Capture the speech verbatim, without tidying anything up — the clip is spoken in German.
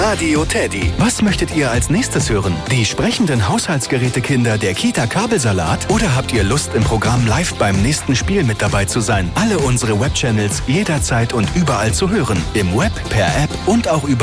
Radio Teddy. Was möchtet ihr als nächstes hören? Die sprechenden Haushaltsgerätekinder der Kita Kabelsalat? Oder habt ihr Lust, im Programm live beim nächsten Spiel mit dabei zu sein? Alle unsere Webchannels jederzeit und überall zu hören. Im Web, per App und auch über